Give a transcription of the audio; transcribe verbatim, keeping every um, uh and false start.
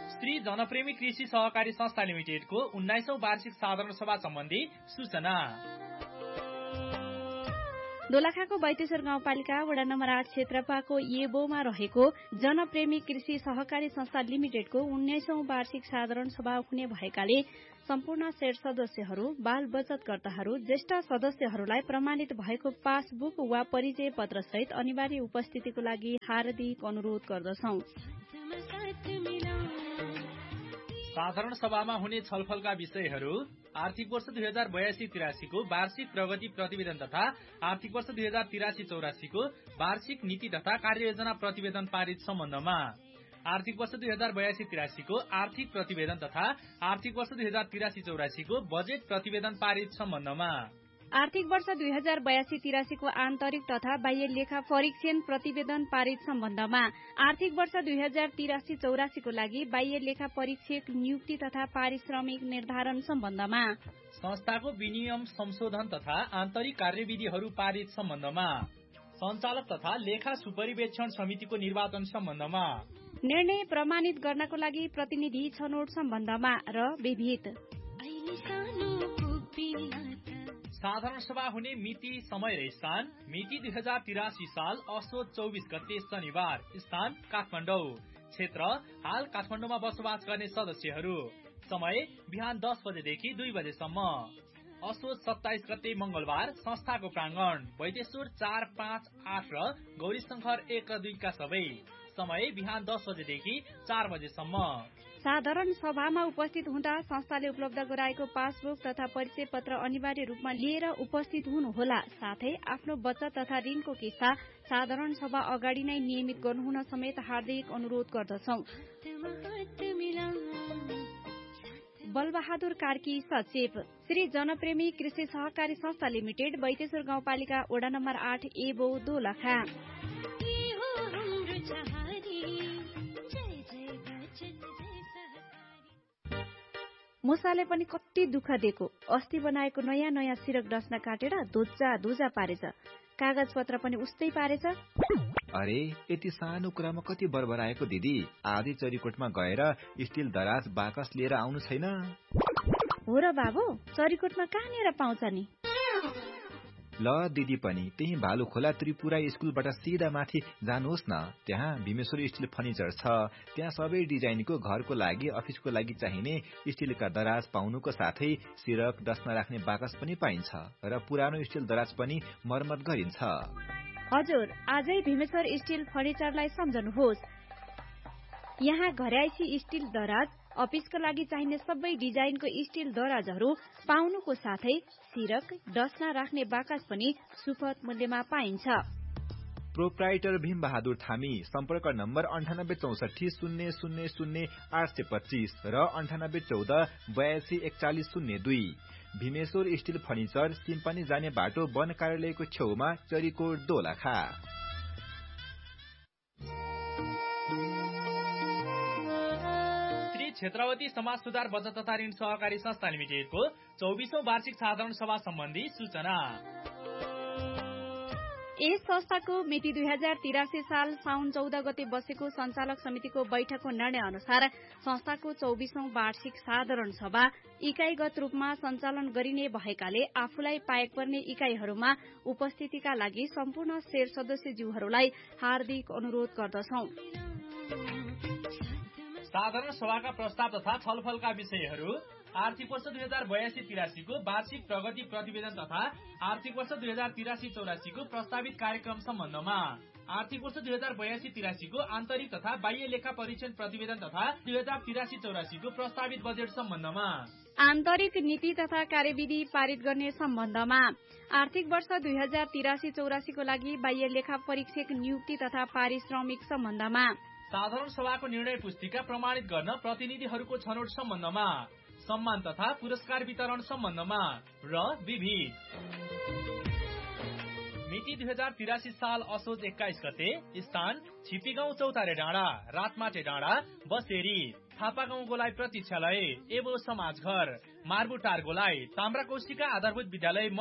श्री जनप्रेमी कृषि सहकारी संस्था लिमिटेडको उन्नाइसौं वार्षिक साधारण सभा सम्बन्धी सूचना। दोलखाको बैतेश्वर गाउँपालिका वडा नम्बर आठ क्षेत्रपाको येबोमा रहेको जनप्रेमी कृषि सहकारी संस्था लिमिटेडको उन्नाइसौं वार्षिक साधारण सभा हुने भएकाले सम्पूर्ण शेड सदस्यहरू, बाल बचतकर्ताहरू, ज्येष्ठ सदस्यहरूलाई प्रमाणित भएको पासबुक वा परिचय पत्र सहित अनिवार्य उपस्थितिको लागि हार्दिक अनुरोध गर्दछौं। साधारण सभामा हुने छलफलका विषयहरू आर्थिक वर्ष दुई हजार बयासी तिरासीको वार्षिक प्रगति प्रतिवेदन तथा आर्थिक वर्ष दुई हजार तिरासी चौरासीको वार्षिक नीति तथा कार्ययोजना प्रतिवेदन पारित सम्बन्धमा, आर्थिक वर्ष दुई हजार बयासी तिरासीको आर्थिक प्रतिवेदन तथा आर्थिक वर्ष दुई हजार तिरासी चौरासीको बजेट प्रतिवेदन पारित सम्बन्धमा, आर्थिक वर्ष दुई हजार बयासी तिरासीको आन्तरिक तथा बाह्य लेखा परीक्षण प्रतिवेदन पारित सम्बन्धमा, आर्थिक वर्ष दुई हजार तिरासी चौरासीको लागि बाह्य लेखा परीक्षक नियुक्ति तथा पारिश्रमिक निर्धारण सम्बन्धमा, संस्थाको विनियम संशोधन तथा आन्तरिक कार्यविधिहरू पारित सम्बन्धमा, सञ्चालक तथा लेखा सुपरिवेक्षण समितिको निर्वाचन सम्बन्धमा, निर्णय प्रमाणित गर्नको लागि प्रतिनिधि छनौट सम्बन्धमा र विभिन्न साधारण सभा हुने मिति, समय र स्थान। मिति दुई हजार तिरासी साल असोज चौबीस गते शनिबार। स्थान काठमाडौँ। क्षेत्र हाल काठमाडौँमा बसोबास गर्ने सदस्यहरू। समय बिहान दस बजेदेखि दुई बजेसम्म। असोज सत्ताइस गते मंगलबार। संस्थाको प्रांगण बैतेश्वर चार पाँच आठ र गौरी शंकर एक र दुईका सबै। समय बिहान दस बजेदेखि चार बजेसम्म। साधारण सभामा उपस्थित हुँदा संस्थाले उपलब्ध गराएको पासबुक तथा परिचय पत्र अनिवार्य रूपमा लिएर उपस्थित हुनुहोला। साथै आफ्नो बचत तथा ऋणको किस्ता साधारण सभा अगाडि नै नियमित गर्नुहुन समेत हार्दिक अनुरोध गर्दछौं। बलबहादुर कार्की सचिव, श्री जनप्रेमी कृषि सहकारी संस्था लिमिटेड, बैतेश्वर गाउँपालिका वडा नम्बर आठ एबो दोलखा। मुसाले पनि कति दुःख दिएको। अस्ति बनाएको नयाँ नयाँ सिरक डस्ना काटेर धोजा धोजा पारेछ। कागज पत्र पनि उस्तै पारेछ। अरे यति सानो कुरामा कति बरबराएको दिदी। आधी चरीकोटमा गएर स्टिल दराज बाकस लिएर आउनु छैन? हो र बाबु, चरीकोटमा कहाँनिर पाउँछ नि? ल दिदी पनि त्यही भालु खोला त्रिपुरा स्कुलबाट सिधा माथि जानुहोस् न। त्यहाँ भीमेश्वर स्टिल फर्निचर छ। त्यहाँ सबै डिजाइनको घरको लागि, अफिसको लागि चाहिने स्टिलका दराज पाउनुको साथै सिरक डस्ना राख्ने बाकस पनि पाइन्छ र पुरानो स्टिल दराज पनि मर्मत गरिन्छ। हजुर, आजै भीमेश्वर स्टिल फर्निचरलाई सम्झनुहोस्। यहाँ घरयाइसी स्टिल दराज, अफिसका लागि चाहिने सबै डिजाइनको स्टिल दराजहरू पाउनुको साथै सिरक डस्ना राख्ने बाकस पनि सुपथ मूल्यमा पाइन्छ। प्रोप्राइटर भीम बहादुर थामी। सम्पर्क नम्बर अन्ठानब्बे चौसठी शून्य शून्य शून्य आठ सय पच्चीस र अन्ठानब्बे चौध बयासी एकचालिस शून्य दुई। भीमेश्वर स्टिल फर्निचर, सिम्पानी जाने बाटो, वन कार्यालयको छेउमा, चरीकोट दोलखा। क्षेत्रवती समाज सुधार बचत तथा ऋण सहकारी संस्था लिमिटेडको चौबीसौं वार्षिक साधारण सभा सम्बन्धी सूचना। यस संस्थाको मिति दुई हजार तिरासी साल साउन चौध गते बसेको संचालक समितिको बैठकको निर्णय अनुसार संस्थाको चौबीसौं वार्षिक साधारण सभा इकाईगत रूपमा सञ्चालन गरिने भएकाले आफूलाई पाएक पर्ने इकाईहरूमा उपस्थितिका लागि सम्पूर्ण शेर सदस्यज्यूहरूलाई हार्दिक अनुरोध गर्दछौं। साधारण सभाका प्रस्ताव तथा छलफलका विषयहरू आर्थिक वर्ष दुई हजार बयासी तिरासीको वार्षिक प्रगति प्रतिवेदन तथा आर्थिक वर्ष दुई हजार तिरासी चौरासीको प्रस्तावित कार्यक्रम सम्बन्धमा, आर्थिक वर्ष दुई हजार बयासी तिरासीको आन्तरिक तथा बाह्य लेखा परीक्षण प्रतिवेदन तथा दुई हजार तिरासी चौरासीको प्रस्तावित बजेट सम्बन्धमा, आन्तरिक नीति तथा कार्यविधि पारित गर्ने सम्बन्धमा, आर्थिक वर्ष दुई हजार तिरासी चौरासीको लागि बाह्य लेखा परीक्षक नियुक्ति तथा पारिश्रमिक सम्बन्धमा, साधारण सभाको निर्णय पुस्तिका प्रमाणित गर्न प्रतिनिधिहरूको छनौट सम्बन्धमा, सम्मान तथा पुरस्कार वितरण सम्बन्धमा र विविध। मिति दुई हजार तिरासी साल असोज एक्काइस गते। स्थान छिपीगाउँ चौतारे डाँडा, रातमाटे डाँडा, बसेरी। थापा गाउँ गोलाइ प्रतीक्षालय, एवो समाज घर, मार्बुटार गोलाइ, ताम्राकोशीका आधारभूत विद्यालय